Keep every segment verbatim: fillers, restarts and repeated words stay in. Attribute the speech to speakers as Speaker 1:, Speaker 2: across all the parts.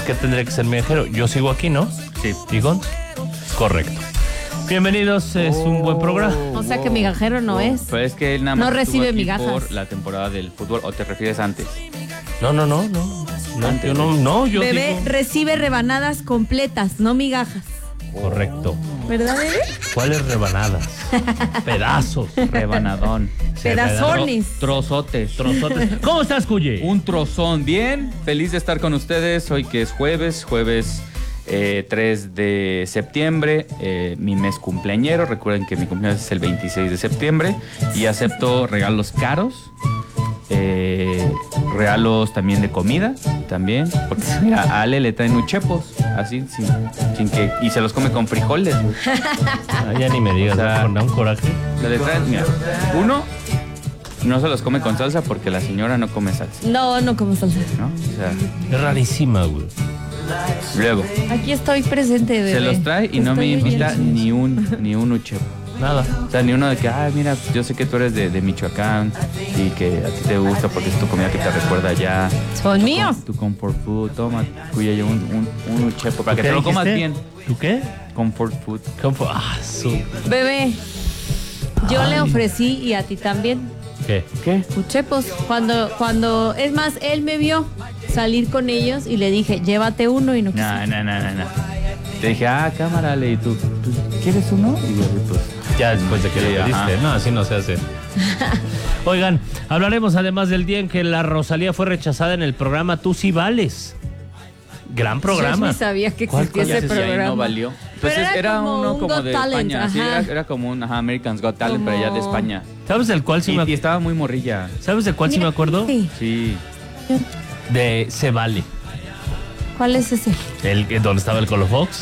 Speaker 1: que tendría que ser migajero. Yo sigo aquí, ¿no?
Speaker 2: Sí.
Speaker 1: ¿Digo? Correcto. Bienvenidos, es oh, un buen programa.
Speaker 3: O sea que migajero no oh, es.
Speaker 2: Pero es que él nada más
Speaker 3: no recibe migajas
Speaker 2: por la temporada del fútbol, ¿o te refieres antes?
Speaker 1: No, no, no, no. no antes, yo no, no, yo
Speaker 3: Bebé
Speaker 1: digo...
Speaker 3: recibe rebanadas completas, no migajas.
Speaker 1: Correcto.
Speaker 3: ¿Verdad, bebé?
Speaker 1: ¿Cuáles rebanadas? Pedazos.
Speaker 2: Rebanadón.
Speaker 3: Pedazones.
Speaker 2: Trozotes.
Speaker 1: Trozotes. ¿Cómo estás, Cuye?
Speaker 2: Un trozón. Bien, feliz de estar con ustedes. Hoy que es jueves, jueves eh, tres de septiembre, eh, mi mes cumpleañero. Recuerden que mi cumpleaños es el veintiséis de septiembre y acepto regalos caros. Eh, regalos también de comida, también, porque mira, a Ale le traen uchepos, así, sin, sin que, y se los come con frijoles.
Speaker 1: Ah, ya ni me digas, o sea, ¿no? Un coraje.
Speaker 2: Le traen, mira, uno no se los come con salsa porque la señora no come salsa.
Speaker 3: No, no como salsa.
Speaker 2: ¿No? O sea,
Speaker 1: es rarísima, güey.
Speaker 2: Luego.
Speaker 3: Aquí estoy presente, bebé.
Speaker 2: Se los trae y no me invita ni un, ni un uchepo.
Speaker 1: Nada.
Speaker 2: O sea, ni uno de que, ay, mira, yo sé que tú eres de, de Michoacán y que a ti te gusta porque es tu comida que te recuerda allá.
Speaker 3: Son míos.
Speaker 2: Tu comfort food, toma, cuya yo un, un, un chepo para que te lo comas bien.
Speaker 1: ¿Tú qué?
Speaker 2: Comfort food.
Speaker 1: Comfort, ah, su...
Speaker 3: Bebé, yo
Speaker 1: ay.
Speaker 3: le ofrecí y a ti también.
Speaker 1: ¿Qué?
Speaker 2: ¿Qué?
Speaker 3: Uchepos. Cuando, cuando, es más, él me vio salir con ellos y le dije, llévate uno y no quiso.
Speaker 2: No, no, no, no, no. Te dije, ah, cámara, le, y tú, ¿quieres uno? Y yo, pues...
Speaker 1: Ya después de que
Speaker 2: sí,
Speaker 1: le pediste. No, así no se hace. Oigan, hablaremos además del día en que la Rosalía fue rechazada en el programa Tú Sí Vales. Gran programa.
Speaker 3: Yo ni sabía que existía ese programa.
Speaker 2: Ahí no valió. Pues
Speaker 3: era,
Speaker 2: era
Speaker 3: como
Speaker 2: uno
Speaker 3: un
Speaker 2: como
Speaker 3: Got
Speaker 2: de
Speaker 3: Talent,
Speaker 2: España. Sí, era,
Speaker 3: ajá.
Speaker 2: era como un ajá, American's Got Talent,
Speaker 3: como...
Speaker 2: pero ya de España.
Speaker 1: ¿Sabes del cual sí
Speaker 2: y,
Speaker 1: me acuerdo?
Speaker 2: Y estaba muy morrilla.
Speaker 1: ¿Sabes de cuál sí me acuerdo?
Speaker 3: Sí.
Speaker 2: Sí.
Speaker 1: De Se Vale.
Speaker 3: ¿Cuál es ese?
Speaker 1: El, ¿Dónde estaba el Colofox?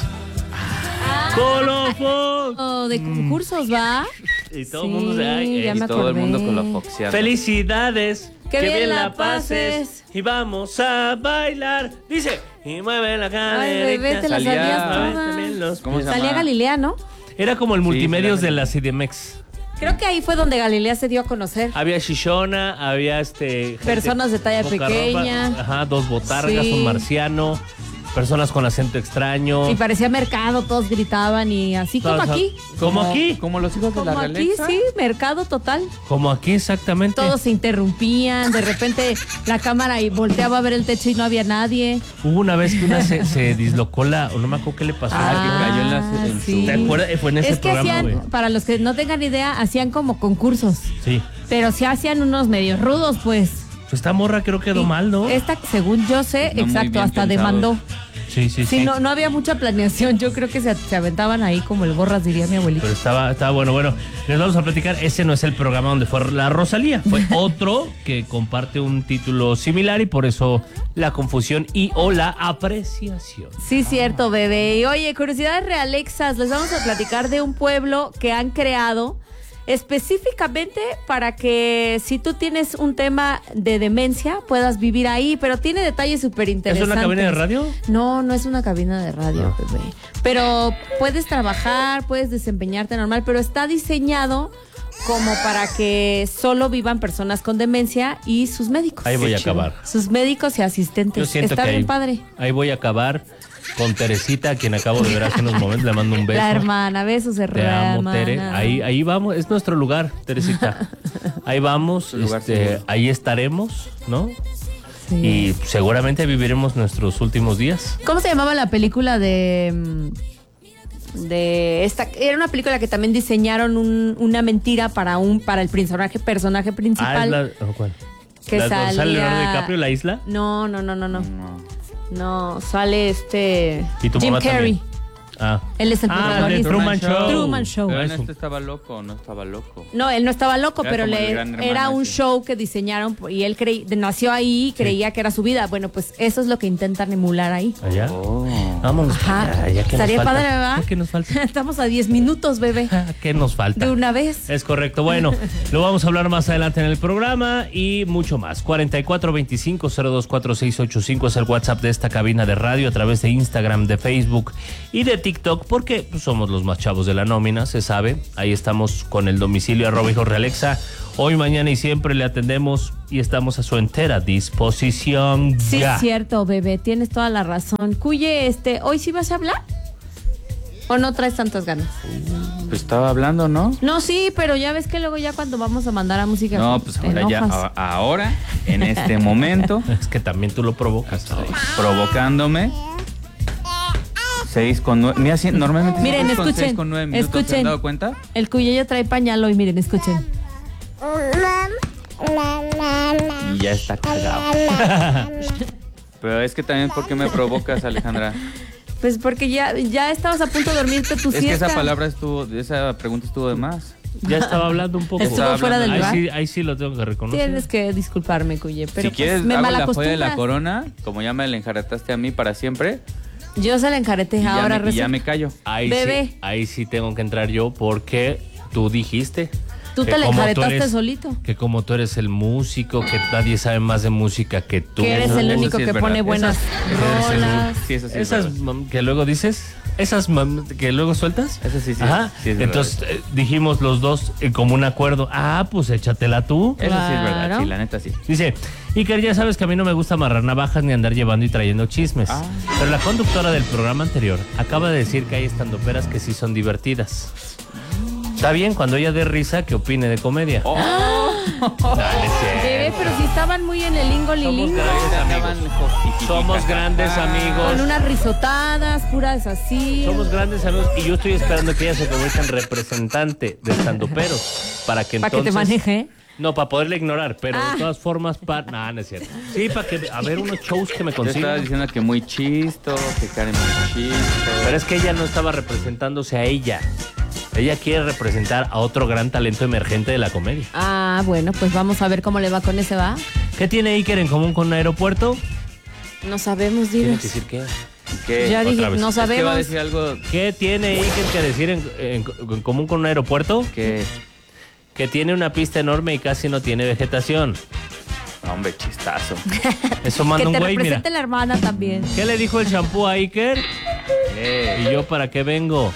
Speaker 3: Ah,
Speaker 1: ¡Colofox!
Speaker 3: Oh, de concursos, ¿va?
Speaker 1: Y todo
Speaker 3: sí,
Speaker 1: el mundo se ay,
Speaker 3: ya
Speaker 2: y
Speaker 3: me
Speaker 2: todo
Speaker 3: acordé.
Speaker 2: el mundo con la foxeada.
Speaker 1: Felicidades,
Speaker 3: que bien, bien la
Speaker 1: pases,
Speaker 3: pases.
Speaker 1: Y vamos a bailar. Dice, y mueve la cadera.
Speaker 3: Ay, bebé, te la sabías todas.
Speaker 2: ¿Cómo se llama?
Speaker 3: Salía Galilea, ¿no?
Speaker 1: Era como el multimedios
Speaker 2: sí,
Speaker 1: de la C D M X.
Speaker 3: Creo que ahí fue donde Galilea se dio a conocer.
Speaker 1: Había Shishona, había este...
Speaker 3: Personas de talla
Speaker 1: boca
Speaker 3: pequeña.
Speaker 1: ropa, ajá, dos botargas,
Speaker 3: Sí.
Speaker 1: un marciano, personas con acento extraño.
Speaker 3: Y parecía mercado, todos gritaban y así como
Speaker 1: Todos,
Speaker 3: aquí.
Speaker 1: Como aquí.
Speaker 2: Como los hijos de la
Speaker 3: Como aquí,
Speaker 2: realeza.
Speaker 3: sí, mercado total.
Speaker 1: Como aquí exactamente.
Speaker 3: Todos se interrumpían, de repente la cámara y volteaba a ver el techo y no había nadie.
Speaker 1: Hubo una vez que una se, se dislocó la... O no me acuerdo qué le pasó.
Speaker 2: Ah, que cayó en la- en
Speaker 3: sí.
Speaker 2: su-
Speaker 1: ¿Te acuerdas? Fue en ese
Speaker 3: Es que
Speaker 1: programa,
Speaker 3: hacían,
Speaker 1: güey.
Speaker 3: para los que no tengan idea, hacían como concursos.
Speaker 1: Sí.
Speaker 3: Pero sí hacían unos medios rudos, pues.
Speaker 1: Pues esta morra creo quedó
Speaker 3: Y
Speaker 1: mal, ¿no?
Speaker 3: Esta, según yo sé,
Speaker 2: No muy
Speaker 3: exacto,
Speaker 2: bien
Speaker 3: hasta
Speaker 2: pensados.
Speaker 3: demandó.
Speaker 1: Sí, sí,
Speaker 3: Sí,
Speaker 1: sí.
Speaker 3: no, no había mucha planeación. Yo creo que se, se aventaban ahí como el borras, diría mi abuelita.
Speaker 1: Pero estaba, estaba bueno. Bueno, les vamos a platicar. Ese no es el programa donde fue la Rosalía. Fue otro que comparte un título similar y por eso la confusión y o la apreciación.
Speaker 3: Sí, cierto, bebé. Y oye, curiosidades realexas. Les vamos a platicar de un pueblo que han creado específicamente para que si tú tienes un tema de demencia puedas vivir ahí, pero tiene detalles súper
Speaker 1: ¿Es
Speaker 3: interesantes.
Speaker 1: una cabina de radio?
Speaker 3: No, no es una cabina de radio,
Speaker 1: Ah.
Speaker 3: bebé. Pero puedes trabajar, puedes desempeñarte normal, pero está diseñado como para que solo vivan personas con demencia y sus médicos.
Speaker 1: Ahí voy a
Speaker 2: Qué chido.
Speaker 1: acabar.
Speaker 3: Sus médicos y asistentes.
Speaker 1: Yo siento
Speaker 3: está
Speaker 1: que
Speaker 3: bien
Speaker 1: ahí,
Speaker 3: padre.
Speaker 1: ahí voy a acabar con Teresita, a quien acabo de ver hace unos momentos. Le mando un beso.
Speaker 3: La hermana, besos,
Speaker 1: Te
Speaker 3: hermana.
Speaker 1: amo, Tere. Ahí, ahí vamos. Es nuestro lugar, Teresita. Ahí vamos.
Speaker 2: Tu lugar
Speaker 1: este,
Speaker 2: seguro.
Speaker 1: ahí estaremos, ¿no?
Speaker 3: Sí.
Speaker 1: Y seguramente viviremos nuestros últimos días.
Speaker 3: ¿Cómo se llamaba la película de mm, de esta? Era una película que también diseñaron un- una mentira para un para el personaje personaje
Speaker 1: Ah,
Speaker 3: principal.
Speaker 1: es la... oh, ¿cuál?
Speaker 3: Que
Speaker 1: ¿La-
Speaker 3: salía-
Speaker 1: ¿Sale Leonardo DiCaprio, La Isla?
Speaker 3: No, no, no, no, no.
Speaker 2: No.
Speaker 3: No, sale este
Speaker 1: ¿Y tu
Speaker 3: Jim
Speaker 1: mamá
Speaker 3: Carrey.
Speaker 1: también? Ah.
Speaker 3: Él es el
Speaker 1: Ah, de
Speaker 3: protagonista.
Speaker 1: Truman Show.
Speaker 3: Truman Show.
Speaker 2: Pero en
Speaker 1: Eso.
Speaker 2: este estaba loco o no estaba loco.
Speaker 3: No, él no estaba loco,
Speaker 2: Era
Speaker 3: pero
Speaker 2: como el
Speaker 3: le,
Speaker 2: Gran Hermano
Speaker 3: era un
Speaker 2: ese.
Speaker 3: show que diseñaron y él creí, nació ahí y creía que era su vida. Bueno, pues eso es lo que intentan emular ahí.
Speaker 1: ¿Allá?
Speaker 2: Oh.
Speaker 1: Vámonos.
Speaker 3: Ajá.
Speaker 1: para allá, ya que
Speaker 3: Estaría
Speaker 1: nos falta.
Speaker 3: padre, ¿verdad?
Speaker 1: Ya que nos falta.
Speaker 3: Estamos a diez minutos, bebé.
Speaker 1: ¿Qué nos falta?
Speaker 3: De una vez.
Speaker 1: Es correcto. Bueno, lo vamos a hablar más adelante en el programa y mucho más. cuarenta y cuatro veinticinco cero dos cuatro seis ocho cinco es el WhatsApp de esta cabina de radio a través de Instagram, de Facebook y de TikTok, porque pues, somos los más chavos de la nómina, se sabe. Ahí estamos con el domicilio arroba hijo Realexa. Hoy, mañana y siempre le atendemos y estamos a su entera disposición.
Speaker 3: Sí,
Speaker 1: ya.
Speaker 3: es cierto, bebé, tienes toda la razón. Cuye, este, ¿hoy sí vas a hablar? ¿O no traes tantas ganas?
Speaker 2: Pues estaba hablando, ¿no?
Speaker 3: No, sí, pero ya ves que luego ya cuando vamos a mandar a música
Speaker 2: No, pues
Speaker 3: te
Speaker 2: ahora ya,
Speaker 3: enojas.
Speaker 2: a- ahora, en este momento,
Speaker 1: Es que también tú lo provocas.
Speaker 2: estoy provocándome. seis con nueve. Mira, sí, normalmente
Speaker 3: Miren,
Speaker 2: siempre es con
Speaker 3: escuchen,
Speaker 2: seis con nueve minutos. ¿Se
Speaker 3: escuchen.
Speaker 2: han dado cuenta?
Speaker 3: El Cuye ya trae pañal hoy, miren, escuchen.
Speaker 2: Y ya está cagado. Pero es que también, ¿por qué me provocas, Alejandra?
Speaker 3: Pues porque ya, ya estabas a punto de dormirte tu
Speaker 2: Es que
Speaker 3: siesta.
Speaker 2: esa palabra estuvo, esa pregunta estuvo de más.
Speaker 1: Ya estaba hablando un poco.
Speaker 3: Estuvo
Speaker 2: Estaba
Speaker 3: fuera del
Speaker 2: hablando.
Speaker 1: Ahí
Speaker 3: lugar.
Speaker 1: sí, ahí sí lo tengo que reconocer.
Speaker 3: Tienes que disculparme, Cuye, pero
Speaker 2: si quieres,
Speaker 3: pues, me
Speaker 2: hago la
Speaker 3: malacostumbras.
Speaker 2: joya de la corona, como ya me la enjaretaste a mí para siempre,
Speaker 3: Yo se la enjarete
Speaker 2: y ya,
Speaker 3: ahora
Speaker 2: me, y
Speaker 3: resulta.
Speaker 2: ya me callo.
Speaker 1: Ahí
Speaker 3: Bebé.
Speaker 1: sí, ahí sí tengo que entrar yo porque tú dijiste.
Speaker 3: Tú
Speaker 1: que
Speaker 3: te la
Speaker 1: como tú
Speaker 3: enjaretaste
Speaker 1: eres-
Speaker 3: solito.
Speaker 1: Que como tú eres el músico, que nadie sabe más de música que tú.
Speaker 3: Que eres
Speaker 2: Eso-
Speaker 3: el
Speaker 2: eso
Speaker 3: único
Speaker 2: sí es
Speaker 3: que
Speaker 2: verdad.
Speaker 3: pone buenas
Speaker 1: Esas- eres el-
Speaker 3: rolas.
Speaker 2: Sí, eso sí es
Speaker 1: Esas
Speaker 2: verdad.
Speaker 1: mam- que luego dices, esas mam- que luego sueltas.
Speaker 2: Eso sí, sí,
Speaker 1: Ajá.
Speaker 2: sí es verdad.
Speaker 1: Entonces eh, dijimos los dos en común acuerdo, ah, pues échatela tú.
Speaker 2: Eso sí es verdad,
Speaker 3: Claro.
Speaker 2: sí, la neta sí.
Speaker 1: Dice, Iker, ya sabes que a mí no me gusta amarrar navajas ni andar llevando y trayendo chismes.
Speaker 2: Ah.
Speaker 1: Pero la conductora del programa anterior acaba de decir que hay estandoperas que sí son divertidas. Está bien, cuando ella dé risa, que opine de comedia.
Speaker 2: Oh.
Speaker 1: Dale, sí.
Speaker 3: Bebé, pero si estaban muy en el lingo
Speaker 1: Somos
Speaker 3: lilingo.
Speaker 1: grandes
Speaker 2: Andaban
Speaker 1: amigos.
Speaker 2: justificadas.
Speaker 1: Somos grandes
Speaker 3: Con
Speaker 1: amigos.
Speaker 3: unas risotadas, puras así.
Speaker 1: Somos grandes amigos y yo estoy esperando que ella se convierta en representante de estandoperos para que
Speaker 3: Para que
Speaker 1: entonces...
Speaker 3: te maneje.
Speaker 1: No, para poderle ignorar, pero
Speaker 3: Ah.
Speaker 1: de todas formas, para... No, no es cierto. Sí, para que... A ver, unos shows que me
Speaker 2: Yo estaba
Speaker 1: consigan.
Speaker 2: diciendo que muy chisto, que Karen muy chisto.
Speaker 1: Pero es que ella no estaba representándose a ella. Ella quiere representar a otro gran talento emergente de la comedia.
Speaker 3: Ah, bueno, pues vamos a ver cómo le va con ese, ¿va?
Speaker 1: ¿Qué tiene Iker en común con un aeropuerto?
Speaker 3: No sabemos,
Speaker 1: Tiene
Speaker 3: dinos.
Speaker 1: que decir qué.
Speaker 2: ¿Qué?
Speaker 3: Ya
Speaker 1: otra
Speaker 3: dije,
Speaker 1: vez.
Speaker 3: no
Speaker 2: Es que va a
Speaker 3: sabemos.
Speaker 2: decir algo
Speaker 1: ¿Qué tiene Iker que decir en, en- en común con un aeropuerto?
Speaker 2: que...
Speaker 1: Que tiene una pista enorme y casi no tiene vegetación.
Speaker 2: No, hombre, chistazo.
Speaker 1: Eso
Speaker 3: Que
Speaker 1: manda
Speaker 3: te
Speaker 1: un güey, mira.
Speaker 3: represente la hermana también.
Speaker 1: ¿Qué le dijo el shampoo a Iker?
Speaker 2: Eh.
Speaker 1: ¿Y yo para qué vengo?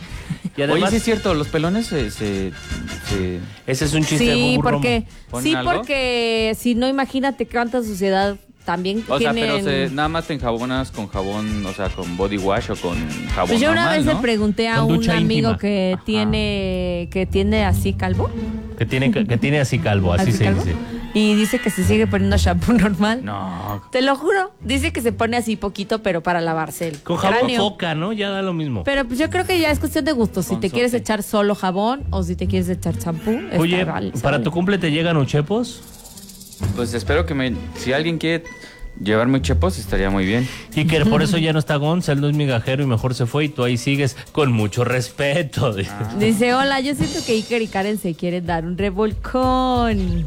Speaker 1: Y
Speaker 2: Oye,
Speaker 1: además,
Speaker 2: sí es cierto, los pelones se... se, se-
Speaker 1: ese es un chiste de
Speaker 3: Sí,
Speaker 1: Bubu Romo.
Speaker 3: porque,
Speaker 2: ¿Ponen
Speaker 3: sí,
Speaker 2: algo?
Speaker 3: porque si no, imagínate cuánta suciedad también
Speaker 2: O sea,
Speaker 3: tienen.
Speaker 2: pero se, nada más te enjabonas con jabón, o sea, con body wash o con jabón
Speaker 3: Pues yo una
Speaker 2: normal,
Speaker 3: vez
Speaker 2: ¿no?
Speaker 3: le pregunté a
Speaker 1: Con
Speaker 3: un
Speaker 1: ducha
Speaker 3: amigo
Speaker 1: íntima.
Speaker 3: que
Speaker 2: Ajá.
Speaker 3: tiene que tiene así calvo,
Speaker 1: Que tiene, que tiene así calvo, así,
Speaker 3: así
Speaker 1: se
Speaker 3: calvo,
Speaker 1: dice.
Speaker 3: y dice que se sigue poniendo shampoo normal.
Speaker 2: No,
Speaker 3: Te lo juro, dice que se pone así poquito, pero para lavarse el
Speaker 1: Con jabón
Speaker 3: cráneo.
Speaker 1: foca, ¿no? Ya da lo mismo.
Speaker 3: Pero pues yo creo que ya es cuestión de gusto. Si
Speaker 2: Con
Speaker 3: te quieres
Speaker 2: sote.
Speaker 3: echar solo jabón o si te quieres echar champú. está
Speaker 1: Oye,
Speaker 3: vale,
Speaker 1: ¿para
Speaker 3: vale.
Speaker 1: tu cumple te llegan uchepos?
Speaker 2: pues espero que me... Si alguien quiere llevarme chepos, estaría muy bien.
Speaker 1: Y que por eso ya no está Gonza, él no es migajero y mejor se fue y tú ahí sigues con mucho respeto.
Speaker 3: Dice, hola, yo siento que Iker y Karen se quieren dar un revolcón.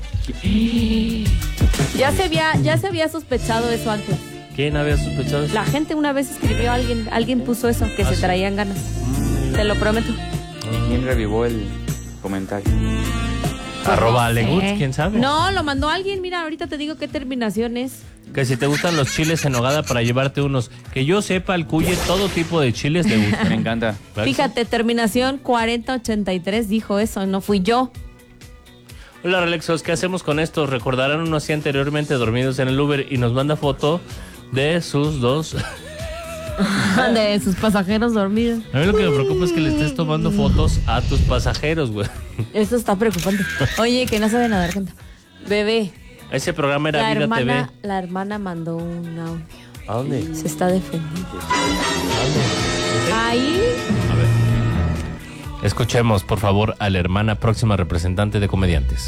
Speaker 3: Ya se había, ya se había sospechado eso antes.
Speaker 1: ¿Quién había sospechado eso?
Speaker 3: La gente una vez escribió a alguien, alguien puso eso, que
Speaker 1: ¿Ah,
Speaker 3: se
Speaker 1: sí?
Speaker 3: traían ganas. Te lo prometo.
Speaker 2: ¿Y quién revivó el comentario?
Speaker 1: Arroba
Speaker 3: No sé.
Speaker 1: Aleguts, ¿quién sabe?
Speaker 3: No, lo mandó alguien. Mira, ahorita te digo qué terminación es.
Speaker 1: Que si te gustan los chiles en nogada para llevarte unos. Que yo sepa, el Cuye, todo tipo de chiles le gusta.
Speaker 2: Me encanta.
Speaker 1: ¿Verdad que sí?
Speaker 3: Fíjate, terminación cuarenta ochenta y tres dijo eso, no fui yo.
Speaker 1: Hola, Relexos, ¿qué hacemos con esto? Recordarán uno así anteriormente dormidos en el Uber y nos manda foto de sus dos.
Speaker 3: De sus pasajeros dormidos.
Speaker 1: A mí lo que me preocupa es que le estés tomando fotos a tus pasajeros, güey.
Speaker 3: Eso está preocupante. Oye, que no saben nadar cuenta. Bebé,
Speaker 1: Ese programa era
Speaker 3: la
Speaker 1: Vida
Speaker 3: hermana,
Speaker 1: T V.
Speaker 3: la hermana mandó un audio.
Speaker 1: ¿A dónde?
Speaker 3: Se está defendiendo.
Speaker 1: ¿A dónde?
Speaker 3: Ahí.
Speaker 1: A ver. Escuchemos, por favor, a la hermana próxima representante de comediantes.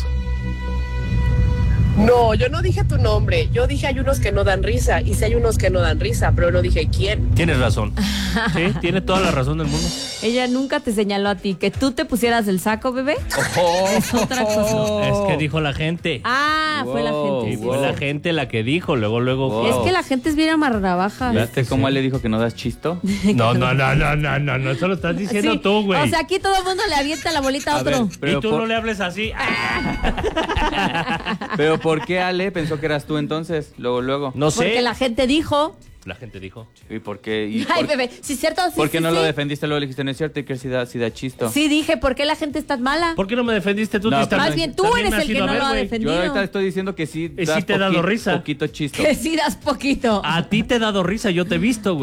Speaker 4: No, yo no dije tu nombre. Yo dije hay unos que no dan risa. Y sí hay unos que no dan risa, pero no dije quién.
Speaker 1: Tienes razón. Sí, tiene toda la razón del mundo.
Speaker 3: Ella nunca te señaló a ti. Que tú te pusieras el saco, bebé. Es otra cosa.
Speaker 1: Es que dijo la gente.
Speaker 3: Ah, fue la
Speaker 2: Wow.
Speaker 3: gente.
Speaker 1: Y
Speaker 3: sí.
Speaker 1: fue la gente la que dijo, luego, luego.
Speaker 2: Wow.
Speaker 3: Es que la gente es bien amarrabaja.
Speaker 2: ¿Viste cómo él le dijo que no das chisto?
Speaker 1: No, no, no, no, no, no, no, eso lo estás diciendo
Speaker 3: Sí,
Speaker 1: tú, güey.
Speaker 3: O sea, aquí todo el mundo le avienta la bolita a
Speaker 2: A
Speaker 3: otro.
Speaker 2: ver, pero
Speaker 1: y tú
Speaker 2: por-
Speaker 1: no le hables así.
Speaker 2: Pero ¿por qué Ale pensó que eras tú entonces? Luego, luego.
Speaker 1: No sé.
Speaker 3: Porque la gente dijo.
Speaker 1: La gente dijo.
Speaker 2: ¿Y por qué? ¿Y
Speaker 3: Ay,
Speaker 2: por,
Speaker 3: bebé, sí es cierto, sí,
Speaker 2: ¿por qué
Speaker 3: sí,
Speaker 2: no
Speaker 3: sí.
Speaker 2: lo defendiste? Luego le dijiste, no es cierto, y que sí da, sí da chisto.
Speaker 3: Sí dije, ¿por qué la gente es tan mala?
Speaker 1: ¿Por qué no me defendiste tú?
Speaker 2: No,
Speaker 1: Tristán?
Speaker 2: más
Speaker 3: bien tú
Speaker 1: También
Speaker 3: eres
Speaker 1: me has
Speaker 3: el que
Speaker 1: ido a
Speaker 3: no
Speaker 1: ver,
Speaker 3: lo ha
Speaker 1: güey.
Speaker 3: defendido.
Speaker 2: Yo ahorita estoy diciendo que sí,
Speaker 1: Y
Speaker 2: das
Speaker 1: sí te he dado
Speaker 2: poqui-
Speaker 1: risa.
Speaker 2: poquito chisto.
Speaker 3: Que sí das poquito.
Speaker 1: A ti te he dado risa, yo te he visto, güey.